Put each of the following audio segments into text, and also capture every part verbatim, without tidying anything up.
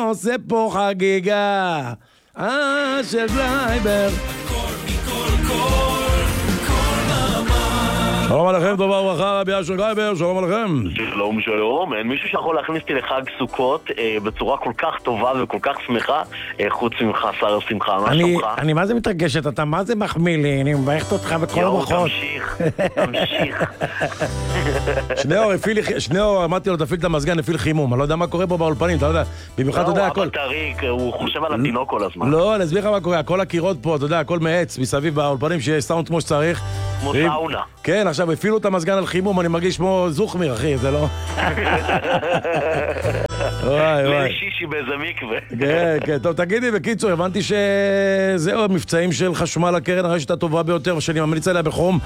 עושה פה חגיגה. אה, של בלייבר. שלום עליכם, טובה וברכה, רבי אשר גלייבר, שלום עליכם. שלום שלום, אין מישהו שיכול להכניס אותי לחג סוכות אה, בצורה כל כך טובה וכל כך שמחה, אה, חוץ ממך, שר שמחה, מה אני, שלומך? אני מה זה מתרגשת, אתה מה זה מחמיא לי, אני מברכת אותך בכל הברכות. יואו, תמשיך, תמשיך. שניאור, הפיל, שניאור, אמרתי לו, תפיל את המזגן, הפיל חימום, אני לא יודע מה קורה פה באולפנים, אתה יודע, במיוחד אתה יודע הכל. הוא אבא טריק, הוא חושב על התינוק כל הזמן. לא, אני אסביר לך מה קורה, כל הקירות פה, אתה יודע, הכל מעץ, מסביב באולפנים, שיש סאונד כמו שצריך. כמו סאונה. כן, עכשיו הפעילו את המזגן על חימום, אני מרגיש כמו זוכמיר, אחי, זה לא... וואי, וואי. שישי באיזה מקווה. כן, כן, טוב, תגידי, בקיצור, הבנתי שזהו, המבצעים של חשמל הקרן, הרשת הטובה ביותר, שאני ממליץ עליה בחום,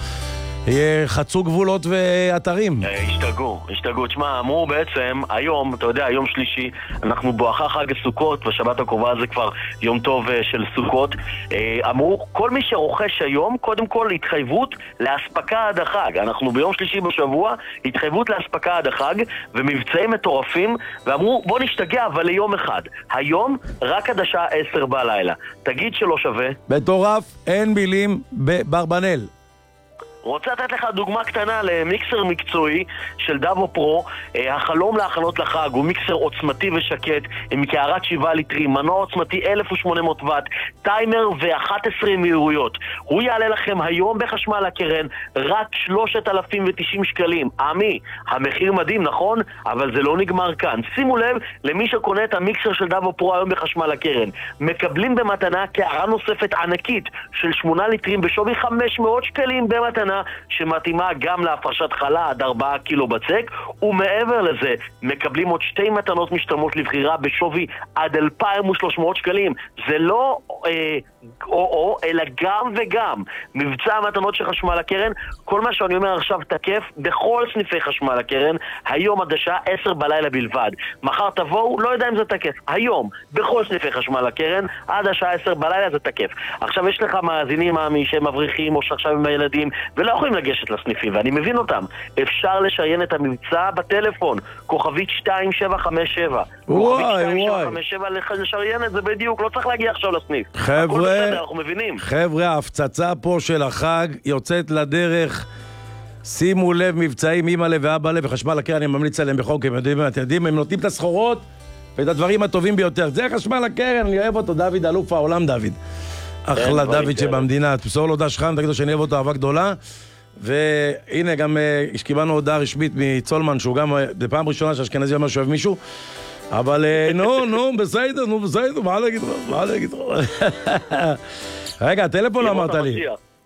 חצו גבולות ואתרים. השתגעו, השתגעו. תשמע, אמרו בעצם, היום, אתה יודע, יום שלישי, אנחנו בואכה חג הסוכות, בשבת הקרובה זה כבר יום טוב של סוכות. אמרו, כל מי שרוכש היום, קודם כל התחייבות להספקה עד החג. אנחנו ביום שלישי בשבוע, התחייבות להספקה עד החג, ומבצעים מטורפים, ואמרו, בוא נשתגע, אבל ליום אחד. היום, רק עד השעה עשר בלילה. תגיד שלא שווה. מטורף, אין מילים בברבנל. רוצה לתת לך דוגמה קטנה למיקסר מקצועי של דאבו פרו. החלום להכנות לחג הוא מיקסר עוצמתי ושקט עם קערת שבעה ליטרים, מנוע עוצמתי אלף ושמונה מאות וואט, טיימר ו-אחת עשרה מהירויות. הוא יעלה לכם היום בחשמל הקרן רק שלושת אלפים ותשעים שקלים. עמי, המחיר מדהים, נכון? אבל זה לא נגמר כאן. שימו לב, למי שקונה את המיקסר של דאבו פרו היום בחשמל הקרן, מקבלים במתנה קערה נוספת ענקית של שמונה ליטרים בשווי חמש מאות שקלים במתנה, שמתאימה גם להפרשת חלה עד ארבעה קילו בצק, ומעבר לזה מקבלים עוד שתי מתנות משתלמות לבחירה בשווי עד אלפיים ושלוש מאות שקלים. זה לא אה, או או, אלא גם וגם. מבצע המתנות של חשמל הקרן, כל מה שאני אומר עכשיו תקף בכל סניפי חשמל הקרן, היום עד השעה עשר בלילה בלבד. מחר תבואו, לא יודע אם זה תקף. היום, בכל סניפי חשמל הקרן, עד השעה עשר בלילה זה תקף. עכשיו יש לך מאזינים מאמי שהם מבריחים או שעכשיו עם הילדים ולא יכולים לגשת לסניפים, ואני מבין אותם. אפשר לשריין את המבצע בטלפון, כוכבית שתיים שבע חמש שבע. כוכבית שתיים שבע חמש שבע לשריין את זה בדיוק, לא צריך להגיע עכשיו לסניף. חבר'ה, אנחנו מבינים. חבר'ה, ההפצצה פה של החג יוצאת לדרך. שימו לב, מבצעים אמא לב ואבא לב וחשמל הקרן, אני ממליץ עליהם בחוק, הם יודעים, אתם יודעים, הם נותנים את הסחורות ואת הדברים הטובים ביותר. זה חשמל הקרן, אני אוהב אותו, דוד, אלוף העולם דוד. אחלה דוד שבמדינה, תמסור לו דש חם, תגידו שאני אוהב אותו אהבה גדולה. והנה גם קיבלנו הודעה רשמית מצולמן, שהוא גם בפעם ראשונה שהאשכנזי אומר שאוהב מישהו, אבל נו, נו, בסדר, נו, בסדר, מה להגיד לך? מה להגיד לך? רגע, הטלפון לא אמרת לי.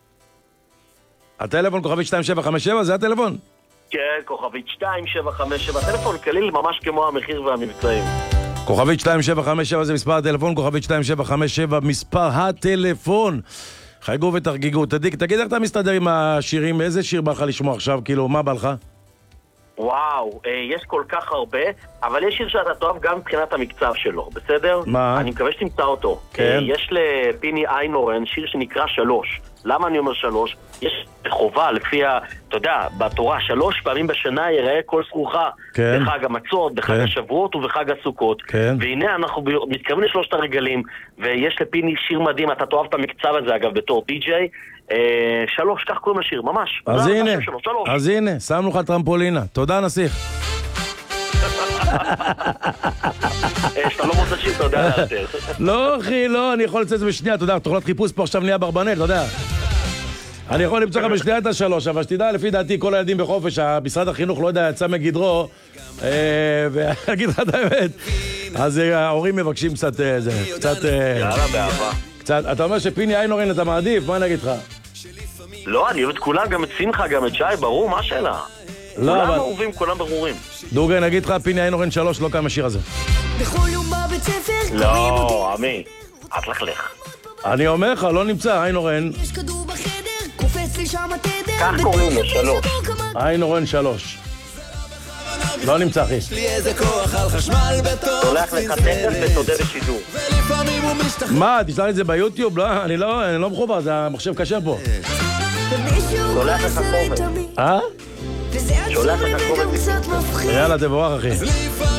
הטלפון כוכבית שתיים שבע חמש שבע, זה הטלפון? כן, כוכבית שתיים שבע חמש שבע, טלפון קליל ממש כמו המחיר והמבצעים. כוכבית שתיים שבע חמש שבע זה מספר הטלפון, כוכבית שתיים שבע חמש שבע מספר הטלפון. חייגו ותרגיגו. תגיד, תגיד איך אתה מסתדר עם השירים, איזה שיר בא לך לשמוע עכשיו, כאילו, מה בא לך? וואו, יש כל כך הרבה, אבל יש שיר שאתה טוב גם מבחינת המקצב שלו, בסדר? מה? אני מקווה שתמצא אותו. כן. יש לפיני איינורן שיר שנקרא שלוש. למה אני אומר שלוש? יש חובה לפי, אתה יודע, בתורה שלוש פעמים בשנה יראה כל סרוחה. כן. בחג המצות, בחג כן. השבועות ובחג הסוכות. כן. והנה אנחנו מתקרבים לשלושת הרגלים, ויש לפיני שיר מדהים, אתה תאהב את המקצב הזה אגב בתור די-ג'יי. אה, שלוש, כך קוראים לשיר, ממש. אז הנה, שלוש, שלוש. אז הנה, שמנו לך טרמפולינה. תודה נסיך. שאתה לא מוצא שיר, אתה יודע לאלתר. לא אחי, לא, אני יכול לצאת בשנייה, אתה יודע, תוכלת חיפוש פה עכשיו נהיה ברבנל, אתה יודע. אני יכול למצוא לך בשנייה את השלוש, אבל שתדע, לפי דעתי, כל הילדים בחופש, משרד החינוך לא יודע, יצא מגדרו, ואגיד לך את האמת, אז ההורים מבקשים קצת, קצת... יאללה, באהבה. קצת, אתה אומר שפיני איינורן אתה מעדיף, מה אני אגיד לך? לא, אני אוהב את כולם, גם את שמחה, גם את שי, ברור, מה השאלה? כולם אהובים, כולם ברורים. דוגן, נגיד לך, פיני איינורן שלוש, לא קם השיר הזה. לא, עמי, את לכלך. אני אומר לך, לא נמצא, איינורן. כך קוראים לו, שלוש. איינורן שלוש. לא נמצא, אחי. תולך לך תכף ותודה בשידור. מה, תשלח את זה ביוטיוב? לא, אני לא, אני לא מחובר, זה המחשב קשה פה. תולך לך קובץ. אה? שולח לך קובץ. יאללה, תבורך, אחי.